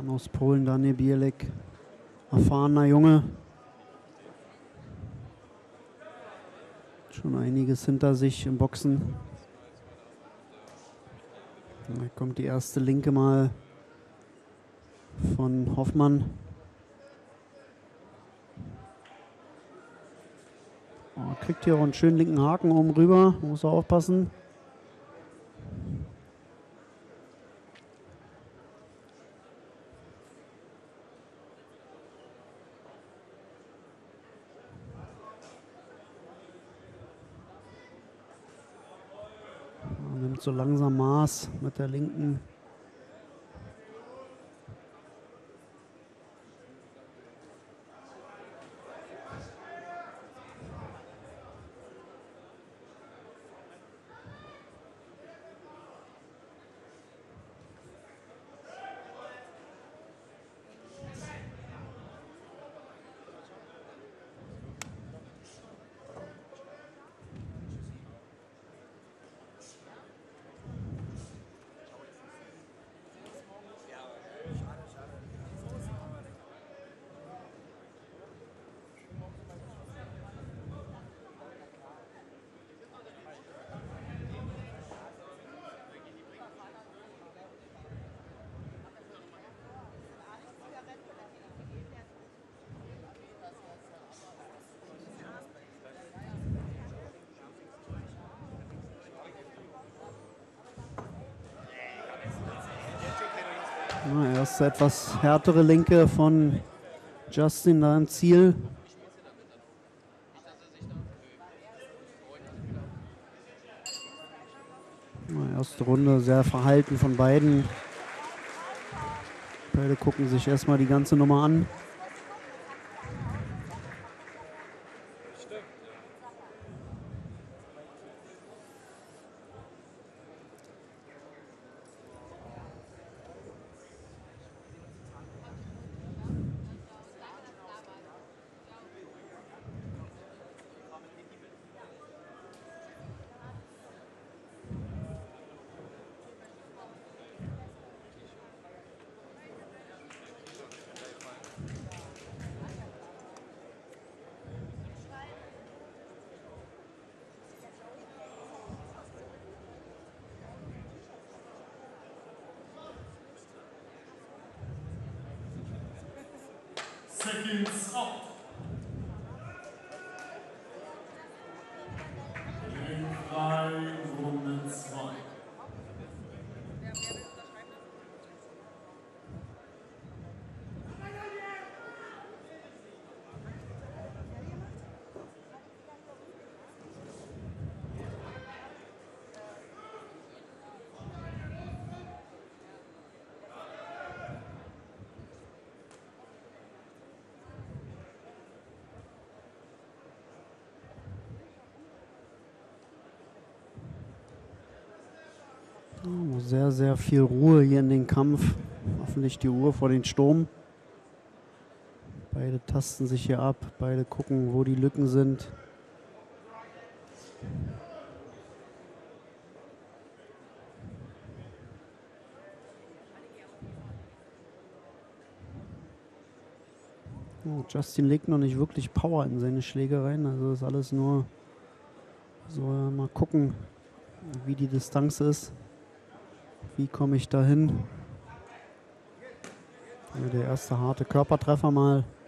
Mann aus Polen, Daniel Bielek. Erfahrener Junge. Schon einiges hinter sich im Boxen. Da kommt die erste linke mal von Hoffmann. Oh, kriegt hier auch einen schönen linken Haken oben rüber. Muss er aufpassen. Nimmt so langsam Maß mit der linken. Erst etwas härtere Linke von Justin da im Ziel. Erste Runde sehr verhalten von beiden. Beide gucken sich erstmal die ganze Nummer an. Seconds out. In 3 Runden 2. Sehr, sehr viel Ruhe hier in den Kampf. Hoffentlich die Ruhe vor den Sturm. Beide tasten sich hier ab. Beide gucken, wo die Lücken sind. Oh, Justin legt noch nicht wirklich Power in seine Schlägereien. Also ist alles nur so, mal gucken, wie die Distanz ist. Wie komme ich dahin? Der erste harte Körpertreffer mal.